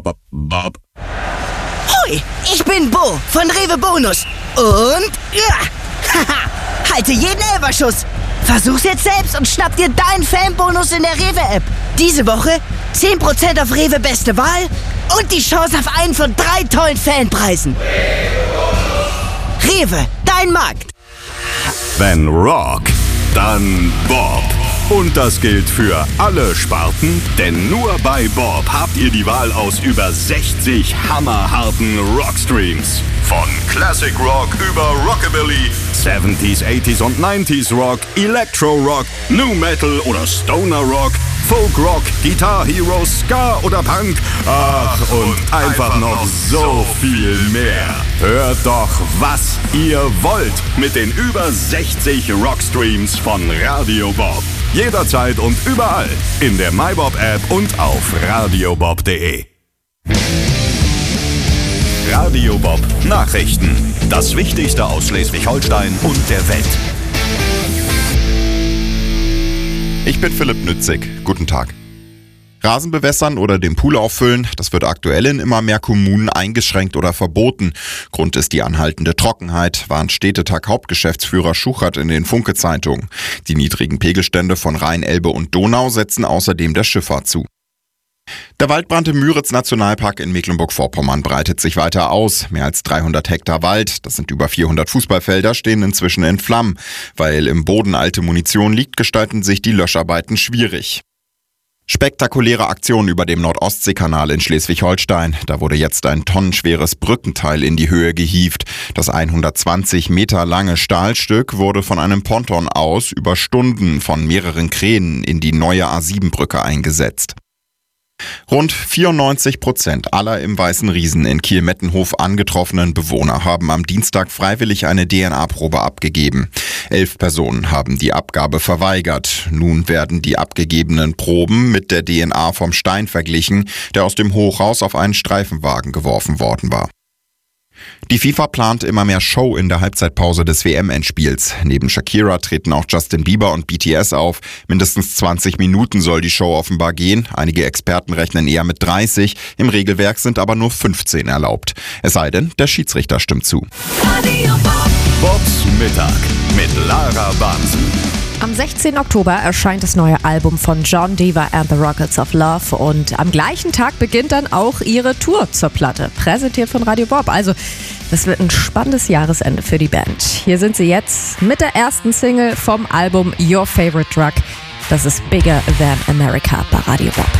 Bob. Hoi, ich bin Bo von Rewe Bonus. Und halte jeden Elferschuss. Versuch's jetzt selbst und schnapp dir deinen Fanbonus in der Rewe-App. Diese Woche 10% auf Rewe Beste Wahl und die Chance auf einen von 3 tollen Fanpreisen. Rewe, dein Markt. Wenn Rock, dann Bob. Und das gilt für alle Sparten, denn nur bei Bob habt ihr die Wahl aus über 60 hammerharten Rockstreams. Von Classic Rock über Rockabilly, 70s, 80s und 90s Rock, Electro Rock, New Metal oder Stoner Rock, Folk Rock, Guitar Hero, Ska oder Punk. Ach, und einfach noch so viel mehr. Hört doch, was ihr wollt mit den über 60 Rockstreams von Radio Bob. Jederzeit und überall in der MyBob-App und auf radiobob.de. Radio Bob Nachrichten. Das Wichtigste aus Schleswig-Holstein und der Welt. Ich bin Philipp Nützig. Guten Tag. Rasen bewässern oder den Pool auffüllen, das wird aktuell in immer mehr Kommunen eingeschränkt oder verboten. Grund ist die anhaltende Trockenheit, warnt Städtetag-Hauptgeschäftsführer Schuchert in den Funke-Zeitungen. Die niedrigen Pegelstände von Rhein, Elbe und Donau setzen außerdem der Schifffahrt zu. Der Waldbrand im Müritz-Nationalpark in Mecklenburg-Vorpommern breitet sich weiter aus. Mehr als 300 Hektar Wald, das sind über 400 Fußballfelder, stehen inzwischen in Flammen. Weil im Boden alte Munition liegt, gestalten sich die Löscharbeiten schwierig. Spektakuläre Aktion über dem Nordostseekanal in Schleswig-Holstein. Da wurde jetzt ein tonnenschweres Brückenteil in die Höhe gehievt. Das 120 Meter lange Stahlstück wurde von einem Ponton aus über Stunden von mehreren Kränen in die neue A7-Brücke eingesetzt. Rund 94% aller im Weißen Riesen in Kiel-Mettenhof angetroffenen Bewohner haben am Dienstag freiwillig eine DNA-Probe abgegeben. 11 Personen haben die Abgabe verweigert. Nun werden die abgegebenen Proben mit der DNA vom Stein verglichen, der aus dem Hochhaus auf einen Streifenwagen geworfen worden war. Die FIFA plant immer mehr Show in der Halbzeitpause des WM-Endspiels. Neben Shakira treten auch Justin Bieber und BTS auf. Mindestens 20 Minuten soll die Show offenbar gehen. Einige Experten rechnen eher mit 30. Im Regelwerk sind aber nur 15 erlaubt. Es sei denn, der Schiedsrichter stimmt zu. Bobs Mittag mit Lara Bansen. Am 16. Oktober erscheint das neue Album von John Dever and the Rockets of Love und am gleichen Tag beginnt dann auch ihre Tour zur Platte, präsentiert von Radio Bob. Also das wird ein spannendes Jahresende für die Band. Hier sind sie jetzt mit der ersten Single vom Album Your Favorite Drug. Das ist Bigger Than America bei Radio Bob.